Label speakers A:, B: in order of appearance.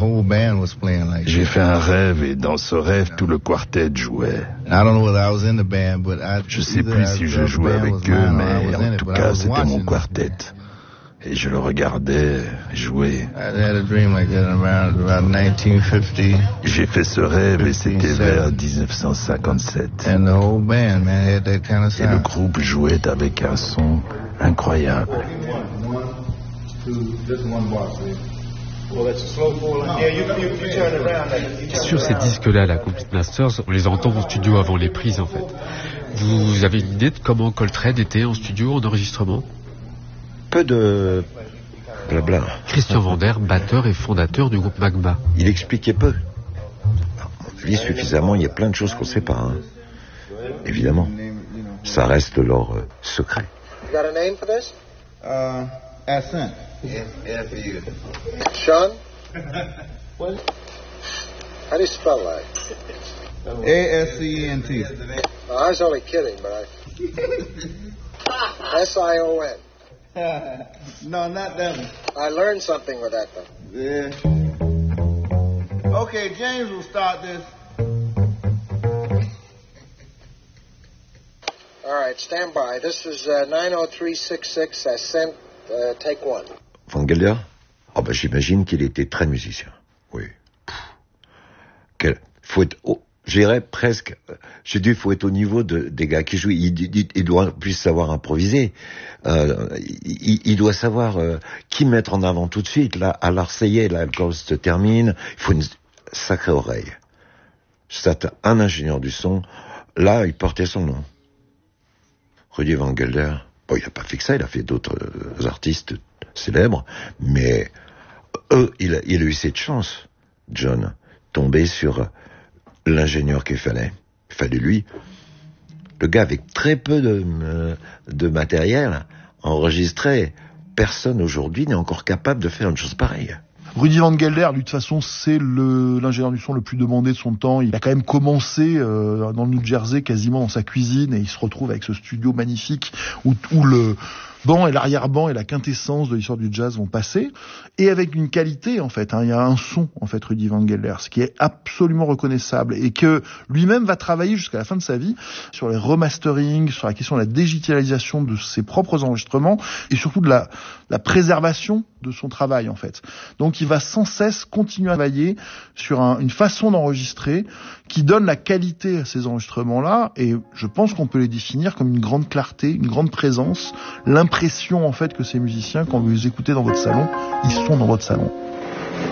A: J'ai fait un rêve et dans ce rêve, tout le quartet jouait. Je sais plus si je jouais avec eux, mais en tout cas, c'était mon quartet. Et je le regardais jouer. J'ai fait ce rêve et c'était vers 1957. Et le groupe jouait avec un son incroyable.
B: Sur ces disques-là, la Complete Masters, on les entend en studio avant les prises en fait. Vous avez une idée de comment Coltrane était en studio, en enregistrement ?
C: Peu de blabla.
B: Christian Vander, batteur et fondateur du groupe Magma.
C: Il expliquait peu. À mon avis, suffisamment, il y a plein de choses qu'on ne sait pas. Hein. Évidemment. Ça reste leur secret.
D: You got a name for this?
E: Ascent.
D: Sean? What? How do you spell that?
E: A-S-C-E-N-T.
D: Well, I was only kidding, but S-I-O-N.
E: No, not that one.
D: I learned something with that, though.
E: Yeah. Okay, James will start this.
D: All right, stand by. This is 90366 Ascent, take one.
C: Van Gelder? J'imagine qu'il était très musicien. Oui. Faut être... je dirais presque, faut être au niveau des gars qui jouent. Il doit plus savoir improviser. Il doit savoir qui mettre en avant tout de suite. Là, à l'Arseillais, là, quand se termine, il faut une sacrée oreille. C'est un ingénieur du son. Là, il portait son nom. Rudy Van Gelder. Bon, il n'a pas fait que ça, il a fait d'autres artistes célèbres, mais il a eu cette chance, John, tomber sur l'ingénieur qu'il fallait. Il fallait lui. Le gars avec très peu de matériel enregistré. Personne aujourd'hui n'est encore capable de faire une chose pareille.
F: Rudy Van Gelder, lui, de toute façon, c'est l'ingénieur du son le plus demandé de son temps. Il a quand même commencé dans le New Jersey, quasiment dans sa cuisine, et il se retrouve avec ce studio magnifique où le banc et l'arrière-banc et la quintessence de l'histoire du jazz vont passer, et avec une qualité, en fait. Il y a un son, en fait, Rudy Van Gelder, ce qui est absolument reconnaissable, et que lui-même va travailler jusqu'à la fin de sa vie sur les remasterings, sur la question de la digitalisation de ses propres enregistrements, et surtout de la préservation de son travail, en fait. Donc, il va sans cesse continuer à travailler sur une façon d'enregistrer qui donne la qualité à ces enregistrements-là, et je pense qu'on peut les définir comme une grande clarté, une grande présence, l'impression, en fait, que ces musiciens, quand vous les écoutez dans votre salon, ils sont dans votre salon.